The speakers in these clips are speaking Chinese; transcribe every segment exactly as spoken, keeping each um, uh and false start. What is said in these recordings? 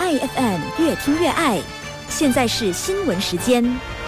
爱 F M 越听越爱，现在是新闻时间。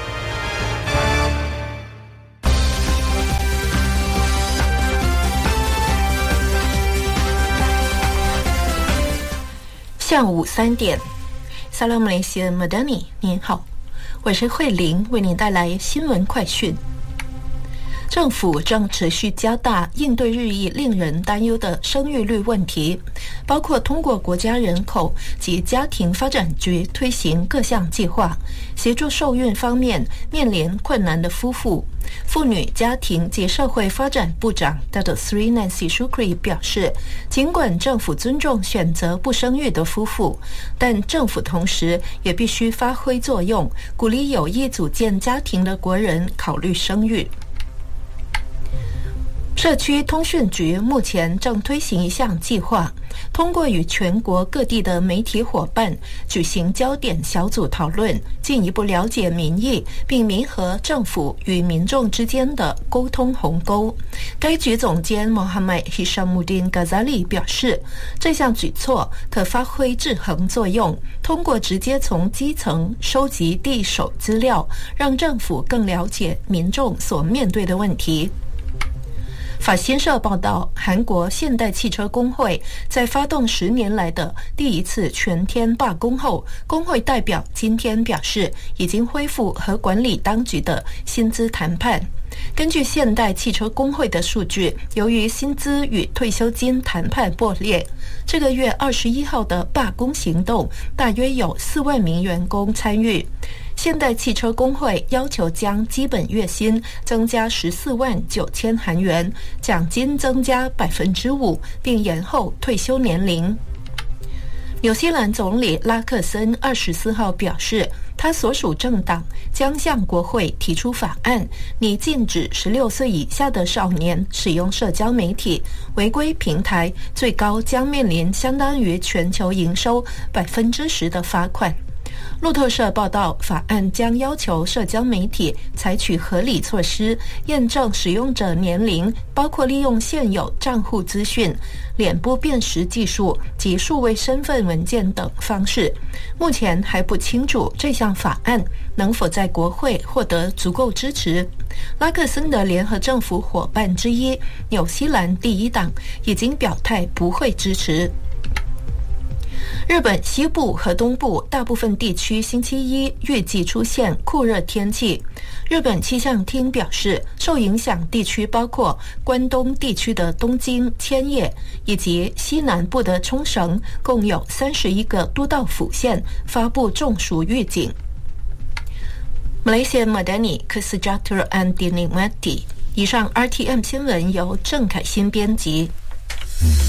下午三点 Salam Malaysia Madani， 您好，我是慧玲，为您带来新闻快讯。政府正持续加大应对日益令人担忧的生育率问题，包括通过国家人口及家庭发展局推行各项计划，协助受孕方面面临困难的夫妇。妇女、家庭及社会发展部长 Datuk Seri Nancy Shukri 表示，尽管政府尊重选择不生育的夫妇，但政府同时也必须发挥作用，鼓励有意组建家庭的国人考虑生育。社区通讯局目前正推行一项计划，通过与全国各地的媒体伙伴举行焦点小组讨论，进一步了解民意，并弥合政府与民众之间的沟通鸿沟。该局总监 Mohammad Hishamuddin Ghazali 表示，这项举措可发挥制衡作用，通过直接从基层收集第一手资料，让政府更了解民众所面对的问题。法新社报道，韩国现代汽车工会在发动十年来的第一次全天罢工后，工会代表今天表示，已经恢复和管理当局的薪资谈判。根据现代汽车工会的数据，由于薪资与退休金谈判破裂，这个月二十一号的罢工行动大约有四万名员工参与。现代汽车工会要求将基本月薪增加十四万九千韩元，奖金增加百分之五，并延后退休年龄。纽西兰总理拉克森二十四号表示，他所属政党将向国会提出法案，拟禁止十六岁以下的少年使用社交媒体，违规平台最高将面临相当于全球营收百分之十的罚款。路透社报道，法案将要求社交媒体采取合理措施，验证使用者年龄，包括利用现有账户资讯、脸部辨识技术及数位身份文件等方式。目前还不清楚这项法案能否在国会获得足够支持。拉克森的联合政府伙伴之一纽西兰第一党已经表态不会支持。日本西部和东部大部分地区星期一预计出现酷热天气。日本气象厅表示，受影响地区包括关东地区的东京、千叶以及西南部的冲绳，共有三十一个都道府县发布中暑预警。Malaysia Madani Kesejahteraan and Dinikmati。以上 R T M 新闻由郑凯欣编辑。